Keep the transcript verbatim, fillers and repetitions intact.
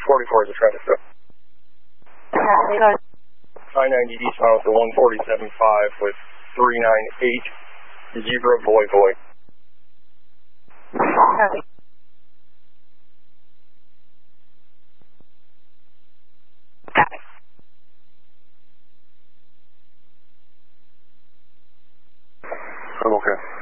forty-four is a traffic stop. I ninety eastbound to one forty-seven point five with three nine eight, Zebra Boy Boy. Copy. Copy. I'm okay.